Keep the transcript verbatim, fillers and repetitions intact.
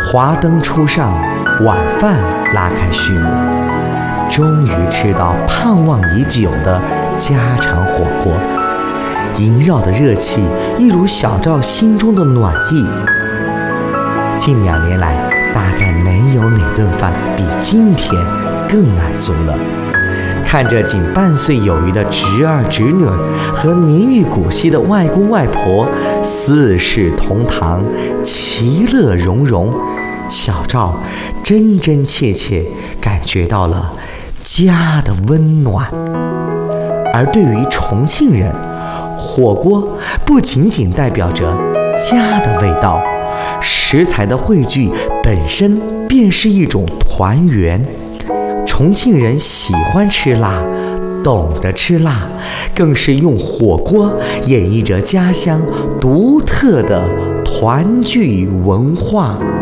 华灯初上，晚饭拉开序幕，终于吃到盼望已久的家常火锅。萦绕的热气一如小赵心中的暖意。近两年来，大概没有哪顿饭比今天更满足了。看着仅半岁有余的侄儿侄女和年逾古稀的外公外婆四世同堂，其乐融融，小赵真真切切感觉到了家的温暖。而对于重庆人，火锅不仅仅代表着家的味道，食材的汇聚本身便是一种团圆。重庆人喜欢吃辣，懂得吃辣，更是用火锅演绎着家乡独特的团聚文化。